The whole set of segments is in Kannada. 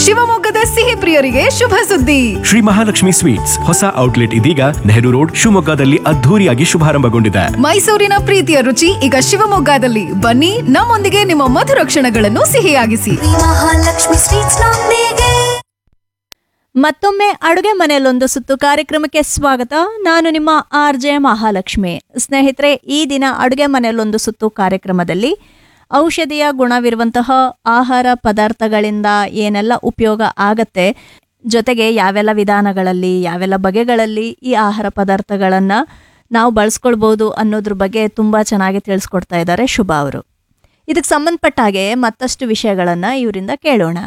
ಶಿವಮೊಗ್ಗದ ಸಿಹಿ ಪ್ರಿಯರಿಗೆ ಶುಭ ಸುದ್ದಿ. ಶ್ರೀ ಮಹಾಲಕ್ಷ್ಮಿ ಸ್ವೀಟ್ಸ್ ಹೊಸ ಔಟ್ಲೆಟ್ ಇದೀಗ ನೆಹರು ರೋಡ್ ಶಿವಮೊಗ್ಗದಲ್ಲಿ ಅದ್ಧೂರಿಯಾಗಿ ಶುಭಾರಂಭಗೊಂಡಿದೆ. ಮೈಸೂರಿನ ಪ್ರೀತಿಯ ರುಚಿ ಈಗ ಶಿವಮೊಗ್ಗದಲ್ಲಿ. ಬನ್ನಿ, ನಮ್ಮೊಂದಿಗೆ ನಿಮ್ಮ ಮಧುರ ಕ್ಷಣಗಳನ್ನು ಸಿಹಿಯಾಗಿಸಿ. ಮಹಾಲಕ್ಷ್ಮಿ ಸ್ವೀಟ್ಸ್ ನೊಂದಿಗೆ. ಮತ್ತೊಮ್ಮೆ ಅಡುಗೆ ಮನೆಯಲ್ಲೊಂದು ಸುತ್ತು ಕಾರ್ಯಕ್ರಮಕ್ಕೆ ಸ್ವಾಗತ. ನಾನು ನಿಮ್ಮ RJ ಮಹಾಲಕ್ಷ್ಮಿ. ಸ್ನೇಹಿತರೆ, ಈ ದಿನ ಅಡುಗೆ ಮನೆಯಲ್ಲೊಂದು ಸುತ್ತು ಕಾರ್ಯಕ್ರಮದಲ್ಲಿ ಔಷಧಿಯ ಗುಣವಿರುವಂತಹ ಆಹಾರ ಪದಾರ್ಥಗಳಿಂದ ಏನೆಲ್ಲ ಉಪಯೋಗ ಆಗತ್ತೆ, ಜೊತೆಗೆ ಯಾವೆಲ್ಲ ವಿಧಾನಗಳಲ್ಲಿ ಯಾವೆಲ್ಲ ಬಗೆಗಳಲ್ಲಿ ಈ ಆಹಾರ ಪದಾರ್ಥಗಳನ್ನು ನಾವು ಬಳಸ್ಕೊಳ್ಬೋದು ಅನ್ನೋದ್ರ ಬಗ್ಗೆ ತುಂಬ ಚೆನ್ನಾಗಿ ತಿಳಿಸ್ಕೊಡ್ತಾ ಇದ್ದಾರೆ ಶುಭಾ ಅವರು. ಇದಕ್ಕೆ ಸಂಬಂಧಪಟ್ಟ ಹಾಗೆ ಮತ್ತಷ್ಟು ವಿಷಯಗಳನ್ನು ಇವರಿಂದ ಕೇಳೋಣ.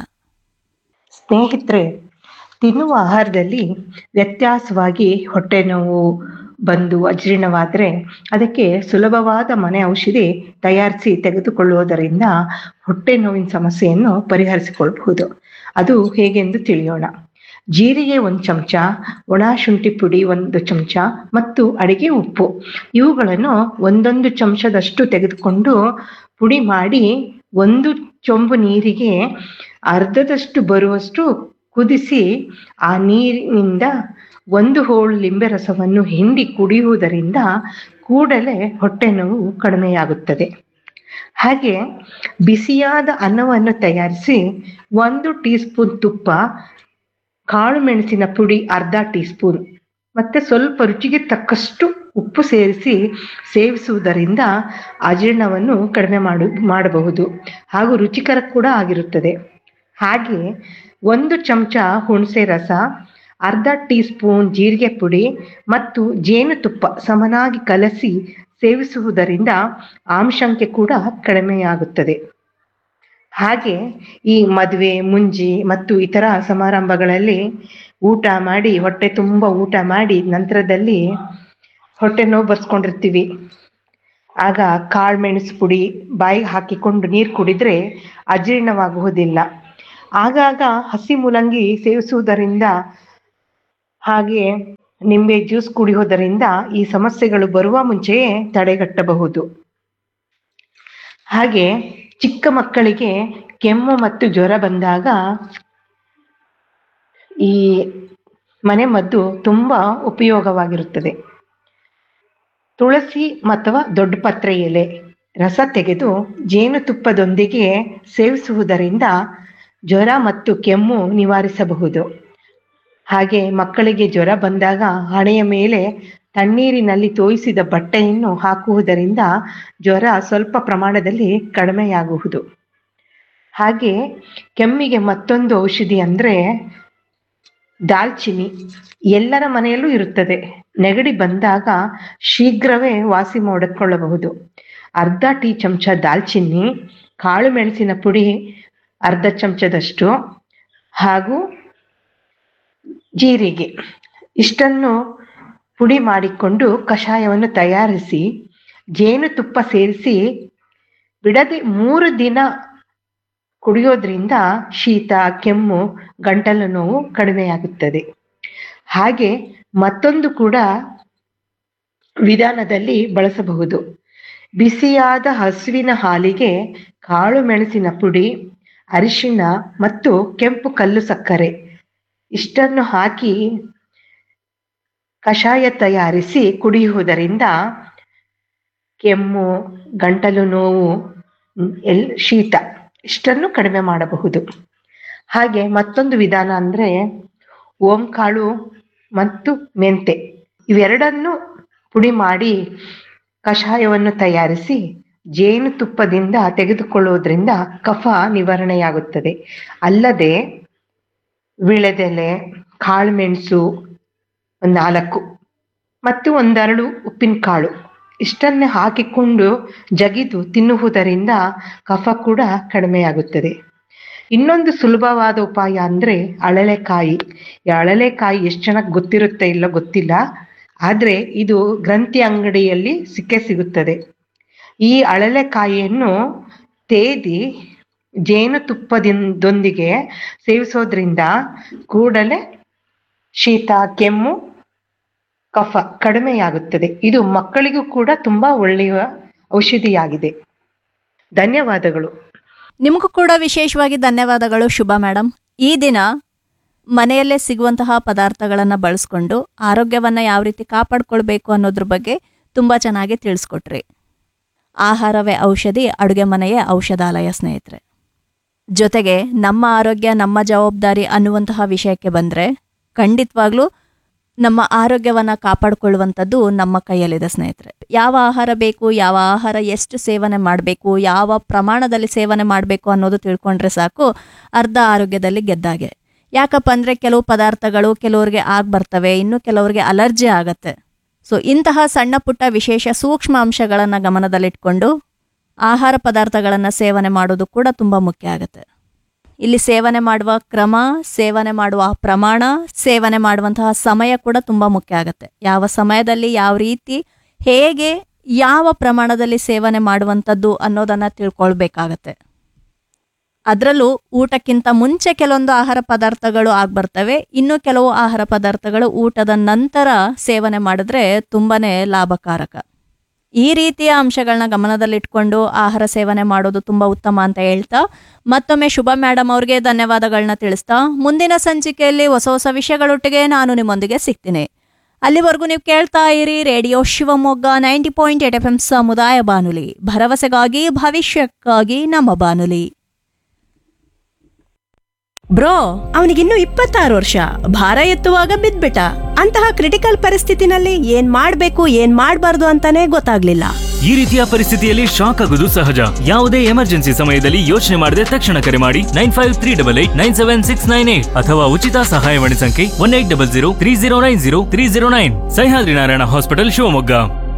ಸ್ನೇಹಿತರೆ, ತಿನ್ನುವ ಆಹಾರದಲ್ಲಿ ವ್ಯತ್ಯಾಸವಾಗಿ ಹೊಟ್ಟೆ ನೋವು ಬಂದು ಅಜೀರ್ಣವಾದರೆ ಅದಕ್ಕೆ ಸುಲಭವಾದ ಮನೆ ಔಷಧಿ ತಯಾರಿಸಿ ತೆಗೆದುಕೊಳ್ಳುವುದರಿಂದ ಹೊಟ್ಟೆ ನೋವಿನ ಸಮಸ್ಯೆಯನ್ನು ಪರಿಹರಿಸಿಕೊಳ್ಳಬಹುದು. ಅದು ಹೇಗೆಂದು ತಿಳಿಯೋಣ. ಜೀರಿಗೆ 1 ಚಮಚ, ಒಣ ಶುಂಠಿ ಪುಡಿ 1 ಚಮಚ ಮತ್ತು ಅಡಿಗೆ ಉಪ್ಪು ಇವುಗಳನ್ನು 1 ಚಮಚದಷ್ಟು ತೆಗೆದುಕೊಂಡು ಪುಡಿ ಮಾಡಿ 1 ಚೊಂಬು ನೀರಿಗೆ ಅರ್ಧದಷ್ಟು ಬರುವಷ್ಟು ಕುದಿಸಿ ಆ ನೀರಿನಿಂದ 1 ಹೋಳು ಲಿಂಬೆ ರಸವನ್ನು ಹಿಂಡಿ ಕುಡಿಯುವುದರಿಂದ ಕೂಡಲೇ ಹೊಟ್ಟೆ ನೋವು ಕಡಿಮೆಯಾಗುತ್ತದೆ. ಹಾಗೆ ಬಿಸಿಯಾದ ಅನ್ನವನ್ನು ತಯಾರಿಸಿ 1 ಟೀ ಸ್ಪೂನ್ ತುಪ್ಪ, ಕಾಳು ಮೆಣಸಿನ ಪುಡಿ ಅರ್ಧ ಟೀ ಸ್ಪೂನ್ ಮತ್ತೆ ಸ್ವಲ್ಪ ರುಚಿಗೆ ತಕ್ಕಷ್ಟು ಉಪ್ಪು ಸೇರಿಸಿ ಸೇವಿಸುವುದರಿಂದ ಅಜೀರ್ಣವನ್ನು ಕಡಿಮೆ ಮಾಡಬಹುದು ಹಾಗೂ ರುಚಿಕರ ಕೂಡ ಆಗಿರುತ್ತದೆ. ಹಾಗೆ 1 ಚಮಚ ಹುಣಸೆ ರಸ, ಅರ್ಧ ಟೀ ಸ್ಪೂನ್ ಜೀರಿಗೆ ಪುಡಿ ಮತ್ತು ಜೇನುತುಪ್ಪ ಸಮನಾಗಿ ಕಲಸಿ ಸೇವಿಸುವುದರಿಂದ ಆಮಶಂಕೆ ಕೂಡ ಕಡಿಮೆಯಾಗುತ್ತದೆ. ಹಾಗೆ ಈ ಮದುವೆ, ಮುಂಜಿ ಮತ್ತು ಇತರ ಸಮಾರಂಭಗಳಲ್ಲಿ ಊಟ ಮಾಡಿ ಹೊಟ್ಟೆ ತುಂಬ ಊಟ ಮಾಡಿ ನಂತರದಲ್ಲಿ ಹೊಟ್ಟೆ ನೋವು ಬರ್ಸ್ಕೊಂಡಿರ್ತೀವಿ. ಆಗ ಕಾಳು ಮೆಣಸು ಪುಡಿ ಬಾಯಿಗೆ ಹಾಕಿಕೊಂಡು ನೀರು ಕುಡಿದ್ರೆ ಅಜೀರ್ಣವಾಗುವುದಿಲ್ಲ. ಆಗಾಗ ಹಸಿ ಮೂಲಂಗಿ ಸೇವಿಸುವುದರಿಂದ ಹಾಗೆ ನಿಂಬೆ ಜ್ಯೂಸ್ ಕುಡಿಯೋದರಿಂದ ಈ ಸಮಸ್ಯೆಗಳು ಬರುವ ಮುಂಚೆಯೇ ತಡೆಗಟ್ಟಬಹುದು. ಹಾಗೆ ಚಿಕ್ಕ ಮಕ್ಕಳಿಗೆ ಕೆಮ್ಮು ಮತ್ತು ಜ್ವರ ಬಂದಾಗ ಈ ಮನೆ ಮದ್ದು ತುಂಬಾ ಉಪಯೋಗವಾಗಿರುತ್ತದೆ. ತುಳಸಿ ಅಥವಾ ದೊಡ್ಡ ಪತ್ರೆ ಎಲೆ ರಸ ತೆಗೆದು ಜೇನುತುಪ್ಪದೊಂದಿಗೆ ಸೇವಿಸುವುದರಿಂದ ಜ್ವರ ಮತ್ತು ಕೆಮ್ಮು ನಿವಾರಿಸಬಹುದು. ಹಾಗೆ ಮಕ್ಕಳಿಗೆ ಜ್ವರ ಬಂದಾಗ ಹಣೆಯ ಮೇಲೆ ತಣ್ಣೀರಿನಲ್ಲಿ ತೋಯಿಸಿದ ಬಟ್ಟೆಯನ್ನು ಹಾಕುವುದರಿಂದ ಜ್ವರ ಸ್ವಲ್ಪ ಪ್ರಮಾಣದಲ್ಲಿ ಕಡಿಮೆಯಾಗುವುದು. ಹಾಗೆ ಕೆಮ್ಮಿಗೆ ಮತ್ತೊಂದು ಔಷಧಿ ಅಂದರೆ ದಾಲ್ಚಿನ್ನಿ. ಎಲ್ಲರ ಮನೆಯಲ್ಲೂ ಇರುತ್ತದೆ. ನೆಗಡಿ ಬಂದಾಗ ಶೀಘ್ರವೇ ವಾಸಿ ಮಾಡಿಕೊಳ್ಳಬಹುದು. ಅರ್ಧ ಟೀ ಚಮಚ ದಾಲ್ಚಿನ್ನಿ, ಕಾಳು ಮೆಣಸಿನ ಪುಡಿ ಅರ್ಧ ಚಮಚದಷ್ಟು ಹಾಗೂ ಜೀರಿಗೆ ಇಷ್ಟನ್ನು ಪುಡಿ ಮಾಡಿಕೊಂಡು ಕಷಾಯವನ್ನು ತಯಾರಿಸಿ ಜೇನುತುಪ್ಪ ಸೇರಿಸಿ ಬಿಡದೆ 3 ದಿನ ಕುಡಿಯೋದ್ರಿಂದ ಶೀತ, ಕೆಮ್ಮು, ಗಂಟಲು ನೋವು ಕಡಿಮೆಯಾಗುತ್ತದೆ. ಹಾಗೆ ಮತ್ತೊಂದು ಕೂಡ ವಿಧಾನದಲ್ಲಿ ಬಳಸಬಹುದು. ಬಿಸಿಯಾದ ಹಸುವಿನ ಹಾಲಿಗೆ ಕಾಳು ಮೆಣಸಿನ ಪುಡಿ, ಅರಿಶಿಣ ಮತ್ತು ಕೆಂಪು ಕಲ್ಲು ಸಕ್ಕರೆ ಇಷ್ಟನ್ನು ಹಾಕಿ ಕಷಾಯ ತಯಾರಿಸಿ ಕುಡಿಯುವುದರಿಂದ ಕೆಮ್ಮು, ಗಂಟಲು ನೋವು, ಶೀತ ಇಷ್ಟನ್ನು ಕಡಿಮೆ ಮಾಡಬಹುದು. ಹಾಗೆ ಮತ್ತೊಂದು ವಿಧಾನ ಅಂದರೆ ಓಂಕಾಳು ಮತ್ತು ಮೆಂತೆ ಇವೆರಡನ್ನು ಪುಡಿ ಮಾಡಿ ಕಷಾಯವನ್ನು ತಯಾರಿಸಿ ಜೇನುತುಪ್ಪದಿಂದ ತೆಗೆದುಕೊಳ್ಳುವುದರಿಂದ ಕಫ ನಿವಾರಣೆಯಾಗುತ್ತದೆ. ಅಲ್ಲದೆ ವಿಳೆದೆಲೆ, ಕಾಳುಮೆಣಸು 4 ಮತ್ತು 1-2 ಉಪ್ಪಿನಕಾಳು ಇಷ್ಟನ್ನೇ ಹಾಕಿಕೊಂಡು ಜಗಿದು ತಿನ್ನುವುದರಿಂದ ಕಫ ಕೂಡ ಕಡಿಮೆಯಾಗುತ್ತದೆ. ಇನ್ನೊಂದು ಸುಲಭವಾದ ಉಪಾಯ ಅಂದರೆ ಅಳಲೆಕಾಯಿ. ಈ ಅಳಲೆಕಾಯಿ ಎಷ್ಟು ಜನಕ್ಕೆ ಗೊತ್ತಿರುತ್ತೆ ಇಲ್ಲೋ ಗೊತ್ತಿಲ್ಲ, ಆದರೆ ಇದು ಗ್ರಂಥಿ ಅಂಗಡಿಯಲ್ಲಿ ಸಿಗುತ್ತದೆ. ಈ ಅಳಲೆಕಾಯಿಯನ್ನು ತೇದಿ ಜೇನುತುಪ್ಪದೊಂದಿಗೆ ಸೇವಿಸೋದ್ರಿಂದ ಕೂಡಲೇ ಶೀತ, ಕೆಮ್ಮು, ಕಫ ಕಡಿಮೆಯಾಗುತ್ತದೆ. ಇದು ಮಕ್ಕಳಿಗೂ ಕೂಡ ತುಂಬಾ ಒಳ್ಳೆಯ ಔಷಧಿಯಾಗಿದೆ. ಧನ್ಯವಾದಗಳು. ನಿಮಗೂ ಕೂಡ ವಿಶೇಷವಾಗಿ ಧನ್ಯವಾದಗಳು ಶುಭಾ ಮೇಡಮ್. ಈ ದಿನ ಮನೆಯಲ್ಲೇ ಸಿಗುವಂತಹ ಪದಾರ್ಥಗಳನ್ನು ಬಳಸ್ಕೊಂಡು ಆರೋಗ್ಯವನ್ನು ಯಾವ ರೀತಿ ಕಾಪಾಡ್ಕೊಳ್ಬೇಕು ಅನ್ನೋದ್ರ ಬಗ್ಗೆ ತುಂಬ ಚೆನ್ನಾಗಿ ತಿಳಿಸ್ಕೊಟ್ರಿ. ಆಹಾರವೇ ಔಷಧಿ, ಅಡುಗೆ ಮನೆಯೇ ಔಷಧಾಲಯ ಸ್ನೇಹಿತರೆ. ಜೊತೆಗೆ ನಮ್ಮ ಆರೋಗ್ಯ ನಮ್ಮ ಜವಾಬ್ದಾರಿ ಅನ್ನುವಂತಹ ವಿಷಯಕ್ಕೆ ಬಂದರೆ ಖಂಡಿತವಾಗ್ಲೂ ನಮ್ಮ ಆರೋಗ್ಯವನ್ನು ಕಾಪಾಡಿಕೊಳ್ಳುವಂಥದ್ದು ನಮ್ಮ ಕೈಯಲ್ಲಿದೆ ಸ್ನೇಹಿತರೆ. ಯಾವ ಆಹಾರ ಬೇಕು, ಯಾವ ಆಹಾರ ಎಷ್ಟು ಸೇವನೆ ಮಾಡಬೇಕು, ಯಾವ ಪ್ರಮಾಣದಲ್ಲಿ ಸೇವನೆ ಮಾಡಬೇಕು ಅನ್ನೋದು ತಿಳ್ಕೊಂಡ್ರೆ ಸಾಕು, ಅರ್ಧ ಆರೋಗ್ಯದಲ್ಲಿ ಗೆದ್ದಾಗೆ. ಯಾಕಪ್ಪ ಅಂದರೆ ಕೆಲವು ಪದಾರ್ಥಗಳು ಕೆಲವ್ರಿಗೆ ಬರ್ತವೆ, ಇನ್ನು ಕೆಲವ್ರಿಗೆ ಅಲರ್ಜಿ ಆಗತ್ತೆ. ಸೊ ಇಂತಹ ಸಣ್ಣ ಪುಟ್ಟ ವಿಶೇಷ ಸೂಕ್ಷ್ಮ ಅಂಶಗಳನ್ನು ಗಮನದಲ್ಲಿಟ್ಕೊಂಡು ಆಹಾರ ಪದಾರ್ಥಗಳನ್ನು ಸೇವನೆ ಮಾಡೋದು ಕೂಡ ತುಂಬ ಮುಖ್ಯ ಆಗುತ್ತೆ. ಇಲ್ಲಿ ಸೇವನೆ ಮಾಡುವ ಕ್ರಮ, ಸೇವನೆ ಮಾಡುವ ಪ್ರಮಾಣ, ಸೇವನೆ ಮಾಡುವಂತಹ ಸಮಯ ಕೂಡ ತುಂಬ ಮುಖ್ಯ ಆಗುತ್ತೆ. ಯಾವ ಸಮಯದಲ್ಲಿ, ಯಾವ ರೀತಿ, ಹೇಗೆ, ಯಾವ ಪ್ರಮಾಣದಲ್ಲಿ ಸೇವನೆ ಮಾಡುವಂಥದ್ದು ಅನ್ನೋದನ್ನು ತಿಳ್ಕೊಳ್ಬೇಕಾಗತ್ತೆ. ಅದರಲ್ಲೂ ಊಟಕ್ಕಿಂತ ಮುಂಚೆ ಕೆಲವೊಂದು ಆಹಾರ ಪದಾರ್ಥಗಳು ಬರ್ತವೆ, ಇನ್ನು ಕೆಲವು ಆಹಾರ ಪದಾರ್ಥಗಳು ಊಟದ ನಂತರ ಸೇವನೆ ಮಾಡಿದ್ರೆ ತುಂಬಾನೇ ಲಾಭಕಾರಕ. ಈ ರೀತಿಯ ಅಂಶಗಳನ್ನ ಗಮನದಲ್ಲಿಟ್ಕೊಂಡು ಆಹಾರ ಸೇವನೆ ಮಾಡೋದು ತುಂಬ ಉತ್ತಮ ಅಂತ ಹೇಳ್ತಾ ಮತ್ತೊಮ್ಮೆ ಶುಭ ಮೇಡಮ್ ಅವ್ರಿಗೆ ಧನ್ಯವಾದಗಳನ್ನ ತಿಳಿಸ್ತಾ ಮುಂದಿನ ಸಂಚಿಕೆಯಲ್ಲಿ ಹೊಸ ಹೊಸ ವಿಷಯಗಳೊಟ್ಟಿಗೆ ನಾನು ನಿಮ್ಮೊಂದಿಗೆ ಸಿಗ್ತೀನಿ. ಅಲ್ಲಿವರೆಗೂ ನೀವು ಕೇಳ್ತಾ ಇರಿ ರೇಡಿಯೋ ಶಿವಮೊಗ್ಗ 90.8 FM ಸಮುದಾಯ ಬಾನುಲಿ, ಭರವಸೆಗಾಗಿ ಭವಿಷ್ಯಕ್ಕಾಗಿ ನಮ್ಮ ಬಾನುಲಿ. ಬ್ರೋ, ಅವನಿಗಿನ್ನು 26 ವರ್ಷ, ಭಾರ ಎತ್ತುವಾಗ ಬಿದ್ಬಿಟ್ಟ. ಅಂತಹ ಕ್ರಿಟಿಕಲ್ ಪರಿಸ್ಥಿತಿನಲ್ಲಿ ಏನ್ ಮಾಡ್ಬೇಕು ಏನ್ ಮಾಡ್ಬಾರ್ದು ಅಂತಾನೆ ಗೊತ್ತಾಗ್ಲಿಲ್ಲ. ಈ ರೀತಿಯ ಪರಿಸ್ಥಿತಿಯಲ್ಲಿ ಶಾಕ್ ಆಗೋದು ಸಹಜ. ಯಾವುದೇ ಎಮರ್ಜೆನ್ಸಿ ಸಮಯದಲ್ಲಿ ಯೋಚನೆ ಮಾಡದೆ ತಕ್ಷಣ ಕರೆ ಮಾಡಿ 9538897698 ಅಥವಾ ಉಚಿತ ಸಹಾಯವಾಣಿ ಸಂಖ್ಯೆ 180030903009. ಸಹ್ಯಾದ್ರಿ ನಾರಾಯಣ ಹಾಸ್ಪಿಟಲ್ ಶಿವಮೊಗ್ಗ.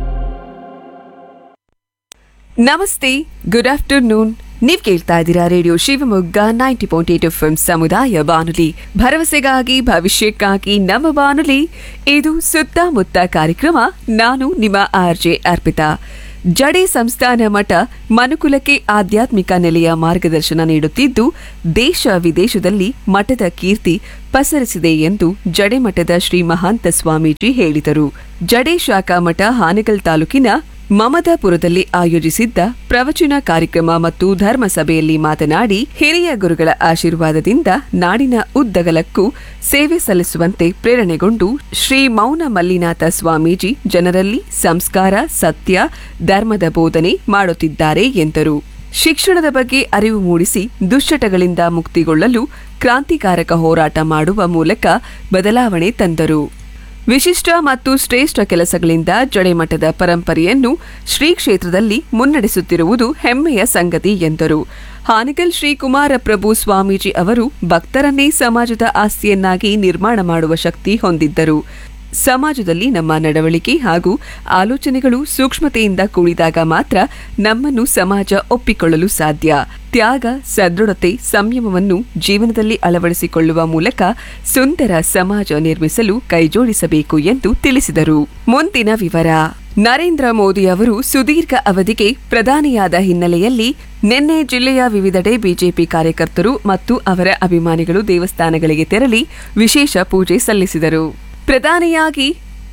ನಮಸ್ತೆ, ಗುಡ್ ಆಫ್ಟರ್ನೂನ್. ನೀವ್ ಕೇಳ್ತಾ ಇದ್ದೀರಾ ರೇಡಿಯೋ ಶಿವಮೊಗ್ಗ 90.8 FM ಸಮುದಾಯ ಬಾನುಲಿ, ಭರವಸೆಗಾಗಿ ಭವಿಷ್ಯಕ್ಕಾಗಿ ನಮ್ಮ ಬಾನುಲಿ. ಇದು ಸುತ್ತಮುತ್ತ ಕಾರ್ಯಕ್ರಮ. ನಾನು ನಿಮ್ಮ ಆರ್ಜೆ ಅರ್ಪಿತಾ. ಜಡೆ ಸಂಸ್ಥಾನ ಮಠ ಮನುಕುಲಕ್ಕೆ ಆಧ್ಯಾತ್ಮಿಕ ನೆಲೆಯ ಮಾರ್ಗದರ್ಶನ ನೀಡುತ್ತಿದ್ದು ದೇಶ ವಿದೇಶದಲ್ಲಿ ಮಠದ ಕೀರ್ತಿ ಪಸರಿಸಿದೆ ಎಂದು ಜಡೆ ಮಠದ ಶ್ರೀ ಮಹಾಂತ ಸ್ವಾಮೀಜಿ ಹೇಳಿದರು. ಜಡೆ ಶಾಖಾ ಮಠ ಹಾನಗಲ್ ತಾಲೂಕಿನ ಮಮದಾಪುರದಲ್ಲಿ ಆಯೋಜಿಸಿದ್ದ ಪ್ರವಚನ ಕಾರ್ಯಕ್ರಮ ಮತ್ತು ಧರ್ಮ ಸಭೆಯಲ್ಲಿ ಮಾತನಾಡಿ, ಹಿರಿಯ ಗುರುಗಳ ಆಶೀರ್ವಾದದಿಂದ ನಾಡಿನ ಉದ್ದಗಲಕ್ಕೂ ಸೇವೆ ಸಲ್ಲಿಸುವಂತೆ ಪ್ರೇರಣೆಗೊಂಡು ಶ್ರೀ ಮೌನ ಮಲ್ಲಿನಾಥ ಸ್ವಾಮೀಜಿ ಜನರಲ್ಲಿ ಸಂಸ್ಕಾರ, ಸತ್ಯ, ಧರ್ಮದ ಬೋಧನೆ ಮಾಡುತ್ತಿದ್ದಾರೆ ಎಂದರು. ಶಿಕ್ಷಣದ ಬಗ್ಗೆ ಅರಿವು ಮೂಡಿಸಿ ದುಶ್ಚಟಗಳಿಂದ ಮುಕ್ತಿಗೊಳ್ಳಲು ಕ್ರಾಂತಿಕಾರಕ ಹೋರಾಟ ಮಾಡುವ ಮೂಲಕ ಬದಲಾವಣೆ ತಂದರು. ವಿಶಿಷ್ಟ ಮತ್ತು ಶ್ರೇಷ್ಠ ಕೆಲಸಗಳಿಂದ ಜಡೆಮಠದ ಪರಂಪರೆಯನ್ನು ಶ್ರೀ ಕ್ಷೇತ್ರದಲ್ಲಿ ಮುನ್ನಡೆಸುತ್ತಿರುವುದು ಹೆಮ್ಮೆಯ ಸಂಗತಿ ಎಂದರು. ಹಾನಗಲ್ ಶ್ರೀ ಕುಮಾರ ಪ್ರಭು ಸ್ವಾಮೀಜಿ ಅವರು ಭಕ್ತರನ್ನೇ ಸಮಾಜದ ಆಸ್ತಿಯನ್ನಾಗಿ ನಿರ್ಮಾಣ ಮಾಡುವ ಶಕ್ತಿ ಹೊಂದಿದ್ದರು. ಸಮಾಜದಲ್ಲಿ ನಮ್ಮ ನಡವಳಿಕೆ ಹಾಗೂ ಆಲೋಚನೆಗಳು ಸೂಕ್ಷ್ಮತೆಯಿಂದ ಕೂಡಿದಾಗ ಮಾತ್ರ ನಮ್ಮನ್ನು ಸಮಾಜ ಒಪ್ಪಿಕೊಳ್ಳಲು ಸಾಧ್ಯ. ತ್ಯಾಗ, ಸದೃಢತೆ, ಸಂಯಮವನ್ನು ಜೀವನದಲ್ಲಿ ಅಳವಡಿಸಿಕೊಳ್ಳುವ ಮೂಲಕ ಸುಂದರ ಸಮಾಜ ನಿರ್ಮಿಸಲು ಕೈಜೋಡಿಸಬೇಕು ಎಂದು ತಿಳಿಸಿದರು. ಮುಂದಿನ ವಿವರ. ನರೇಂದ್ರ ಮೋದಿ ಅವರು ಸುದೀರ್ಘ ಅವಧಿಗೆ ಪ್ರಧಾನಿಯಾದ ಹಿನ್ನೆಲೆಯಲ್ಲಿ ನಿನ್ನೆ ಜಿಲ್ಲೆಯ ವಿವಿಧೆಡೆ ಬಿಜೆಪಿ ಕಾರ್ಯಕರ್ತರು ಮತ್ತು ಅವರ ಅಭಿಮಾನಿಗಳು ದೇವಸ್ಥಾನಗಳಿಗೆ ತೆರಳಿ ವಿಶೇಷ ಪೂಜೆ ಸಲ್ಲಿಸಿದರು. ಪ್ರಧಾನಿಯಾಗಿ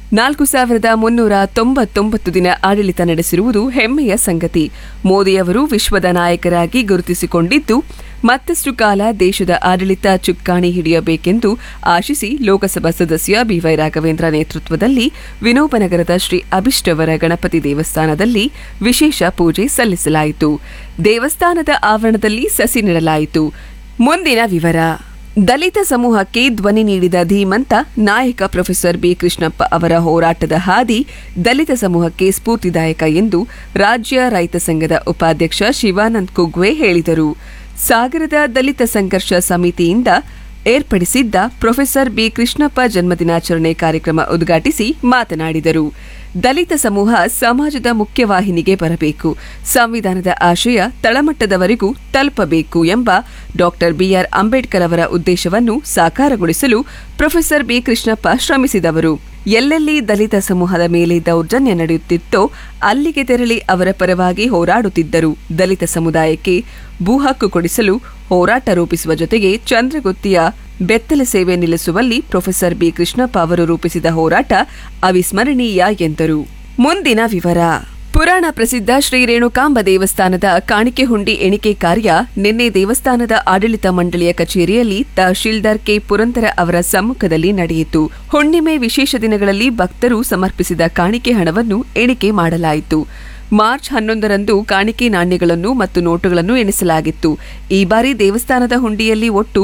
4399 ದಿನ ಆಡಳಿತ ನಡೆಸಿರುವುದು ಹೆಮ್ಮೆಯ ಸಂಗತಿ. ಮೋದಿಯವರು ವಿಶ್ವದ ನಾಯಕರಾಗಿ ಗುರುತಿಸಿಕೊಂಡಿದ್ದು ಮತ್ತಷ್ಟು ಕಾಲ ದೇಶದ ಆಡಳಿತ ಚುಕ್ಕಾಣಿ ಹಿಡಿಯಬೇಕೆಂದು ಆಶಿಸಿ ಲೋಕಸಭಾ ಸದಸ್ಯ ಬಿವೈ ರಾಘವೇಂದ್ರ ನೇತೃತ್ವದಲ್ಲಿ ವಿನೋಬನಗರದ ಶ್ರೀ ಅಭಿಷ್ಟವರ ಗಣಪತಿ ದೇವಸ್ಥಾನದಲ್ಲಿ ವಿಶೇಷ ಪೂಜೆ ಸಲ್ಲಿಸಲಾಯಿತು. ದೇವಸ್ಥಾನದ ಆವರಣದಲ್ಲಿ ಸಸಿ ನೆಡಲಾಯಿತು. ಮುಂದಿನ ವಿವರ. ದಲಿತ ಸಮೂಹಕ್ಕೆ ಧ್ವನಿ ನೀಡಿದ ಧೀಮಂತ ನಾಯಕ ಪ್ರೊಫೆಸರ್ ಬಿ ಕೃಷ್ಣಪ್ಪ ಅವರ ಹೋರಾಟದ ಹಾದಿ ದಲಿತ ಸಮೂಹಕ್ಕೆ ಸ್ಫೂರ್ತಿದಾಯಕ ಎಂದು ರಾಜ್ಯ ರೈತ ಸಂಘದ ಉಪಾಧ್ಯಕ್ಷ ಶಿವಾನಂದ್ ಕುಗ್ವೆ ಹೇಳಿದರು. ಸಾಗರದ ದಲಿತ ಸಂಘರ್ಷ ಸಮಿತಿಯಿಂದ ಏರ್ಪಡಿಸಿದ್ದ ಪ್ರೊಫೆಸರ್ ಬಿ ಕೃಷ್ಣಪ್ಪ ಜನ್ಮದಿನಾಚರಣೆ ಕಾರ್ಯಕ್ರಮ ಉದ್ಘಾಟಿಸಿ ಮಾತನಾಡಿದರು. ದಲಿತ ಸಮೂಹ ಸಮಾಜದ ಮುಖ್ಯವಾಹಿನಿಗೆ ಬರಬೇಕು, ಸಂವಿಧಾನದ ಆಶಯ ತಳಮಟ್ಟದವರೆಗೂ ತಲುಪಬೇಕು ಎಂಬ ಡಾಕ್ಟರ್ ಬಿಆರ್ ಅಂಬೇಡ್ಕರ್ ಅವರ ಉದ್ದೇಶವನ್ನು ಸಾಕಾರಗೊಳಿಸಲು ಪ್ರೊಫೆಸರ್ ಬಿ ಕೃಷ್ಣಪ್ಪ ಶ್ರಮಿಸಿದವರು. ಎಲ್ಲೆಲ್ಲಿ ದಲಿತ ಸಮೂಹದ ಮೇಲೆ ದೌರ್ಜನ್ಯ ನಡೆಯುತ್ತಿತ್ತೋ ಅಲ್ಲಿಗೆ ತೆರಳಿ ಅವರ ಪರವಾಗಿ ಹೋರಾಡುತ್ತಿದ್ದರು. ದಲಿತ ಸಮುದಾಯಕ್ಕೆ ಭೂಹಕ್ಕು ಕೊಡಿಸಲು ಹೋರಾಟ ರೂಪಿಸುವ ಜೊತೆಗೆ ಚಂದ್ರಗುತ್ತಿಯ ಬೆತ್ತಲೆ ಸೇವೆ ನಿಲ್ಲಿಸುವಲ್ಲಿ ಪ್ರೊಫೆಸರ್ ಬಿ ಕೃಷ್ಣಪ್ಪ ಅವರು ರೂಪಿಸಿದ ಹೋರಾಟ ಅವಿಸ್ಮರಣೀಯ ಎಂದರು. ಮುಂದಿನ ವಿವರ. ಪುರಾಣ ಪ್ರಸಿದ್ಧ ಶ್ರೀ ರೇಣುಕಾಂಬ ದೇವಸ್ಥಾನದ ಕಾಣಿಕೆ ಹುಂಡಿ ಎಣಿಕೆ ಕಾರ್ಯ ನಿನ್ನೆ ದೇವಸ್ಥಾನದ ಆಡಳಿತ ಮಂಡಳಿಯ ಕಚೇರಿಯಲ್ಲಿ ತಹಶೀಲ್ದಾರ್ ಕೆ ಪುರಂದರ ಅವರ ಸಮ್ಮುಖದಲ್ಲಿ ನಡೆಯಿತು. ಹುಣ್ಣಿಮೆ ವಿಶೇಷ ದಿನಗಳಲ್ಲಿ ಭಕ್ತರು ಸಮರ್ಪಿಸಿದ ಕಾಣಿಕೆ ಹಣವನ್ನು ಎಣಿಕೆ ಮಾಡಲಾಯಿತು. ಮಾರ್ಚ್ 11ರಂದು ಕಾಣಿಕೆ ನಾಣ್ಯಗಳನ್ನು ಮತ್ತು ನೋಟುಗಳನ್ನು ಎಣಿಸಲಾಗಿತ್ತು. ಈ ಬಾರಿ ದೇವಸ್ಥಾನದ ಹುಂಡಿಯಲ್ಲಿ ಒಟ್ಟು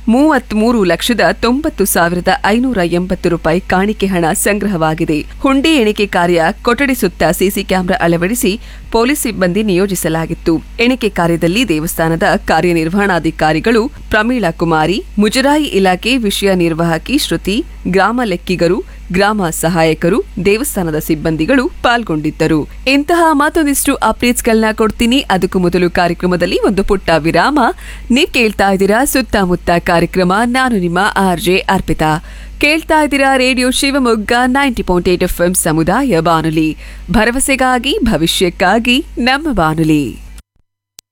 33,90,580 ರೂಪಾಯಿ ಕಾಣಿಕೆ ಹಣ ಸಂಗ್ರಹವಾಗಿದೆ. ಹುಂಡಿ ಎಣಿಕೆ ಕಾರ್ಯ ಕೊಠಡಿ ಸುತ್ತ ಸಿಸಿ ಕ್ಯಾಮೆರಾ ಅಳವಡಿಸಿ ಪೊಲೀಸ್ ಸಿಬ್ಬಂದಿ ನಿಯೋಜಿಸಲಾಗಿತ್ತು. ಎಣಿಕೆ ಕಾರ್ಯದಲ್ಲಿ ದೇವಸ್ಥಾನದ ಕಾರ್ಯನಿರ್ವಹಣಾಧಿಕಾರಿಗಳು ಪ್ರಮೀಳಾ ಕುಮಾರಿ, ಮುಜರಾಯಿ ಇಲಾಖೆ ವಿಷಯ ನಿರ್ವಾಹಕಿ ಶ್ರುತಿ, ಗ್ರಾಮ ಲೆಕ್ಕಿಗರು, ಗ್ರಾಮ ಸಹಾಯಕರು, ದೇವಸ್ಥಾನದ ಸಿಬ್ಬಂದಿಗಳು ಪಾಲ್ಗೊಂಡಿದ್ದರು. ಇಂತಹ ಮತ್ತೊಂದಿಷ್ಟು ಅಪ್ಡೇಟ್ಸ್ಗಳನ್ನ ಕೊಡ್ತೀನಿ. ಅದಕ್ಕೂ ಮೊದಲು ಕಾರ್ಯಕ್ರಮದಲ್ಲಿ ಒಂದು ಪುಟ್ಟ ವಿರಾಮ. ನೀವ್ ಕೇಳ್ತಾ ಇದ್ದೀರಾ ಸುತ್ತಮುತ್ತ ಕಾರ್ಯಕ್ರಮ. ನಾನು ನಿಮ್ಮ ಆರ್ಜೆ ಅರ್ಪಿತಾ. ಕೇಳ್ತಾ ಇದ್ದೀರಾ ರೇಡಿಯೋ ಶಿವಮೊಗ್ಗ 90.8 FM ಸಮುದಾಯ ಬಾನುಲಿ. ಭರವಸೆಗಾಗಿ ಭವಿಷ್ಯಕ್ಕಾಗಿ ನಮ್ಮ ಬಾನುಲಿ.